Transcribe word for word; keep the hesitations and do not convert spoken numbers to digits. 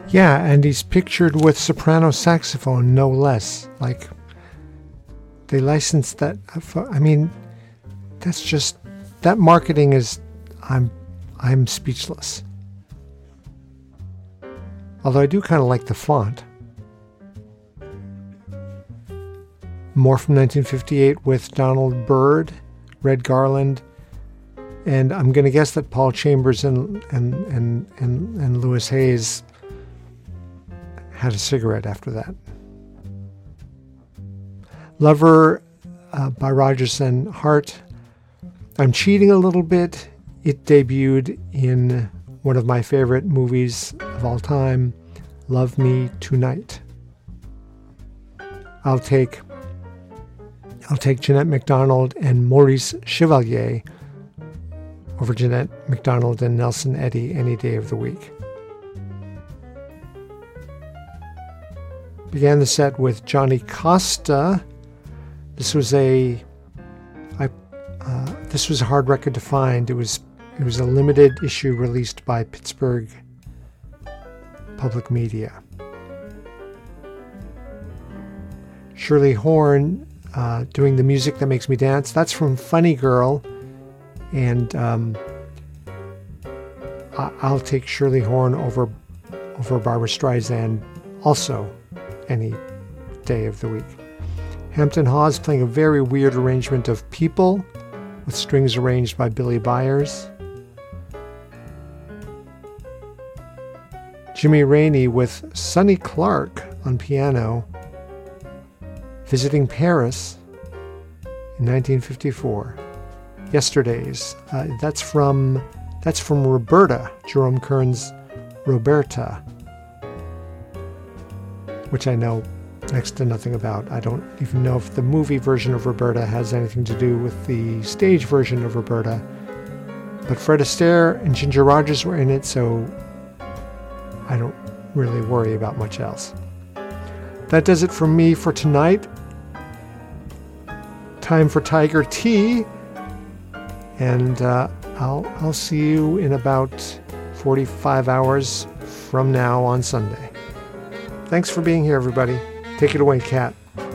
Yeah, and he's pictured with soprano saxophone, no less. Like, they licensed that. I mean, that's just, that marketing is, I'm, I'm speechless. Although I do kind of like the font. More from nineteen fifty-eight with Donald Byrd, Red Garland, and I'm going to guess that Paul Chambers and and and and, and Louis Hayes had a cigarette after that. Lover uh, by Rodgers and Hart. I'm cheating a little bit. It debuted in one of my favorite movies of all time, Love Me Tonight. I'll take I'll take Jeanette MacDonald and Maurice Chevalier over Jeanette MacDonald and Nelson Eddy any day of the week. Began the set with Johnny Costa. This was a I, uh, this was a hard record to find. It was it was a limited issue released by Pittsburgh Public Media. Shirley Horn uh, doing The Music That Makes Me Dance. That's from Funny Girl, and um, I- I'll take Shirley Horn over over Barbra Streisand also any day of the week. Hampton Hawes playing a very weird arrangement of People with strings arranged by Billy Byers. Jimmy Rainey with Sonny Clark on piano, Visiting Paris in nineteen fifty-four. Yesterdays. Uh, that's from that's from Roberta, Jerome Kern's Roberta, which I know next to nothing about. I don't even know if the movie version of Roberta has anything to do with the stage version of Roberta. But Fred Astaire and Ginger Rogers were in it, so I don't really worry about much else. That does it from me for tonight. Time for Tiger Tea, and uh, I'll I'll see you in about forty-five hours from now on Sunday. Thanks for being here, everybody. Take it away, Kat.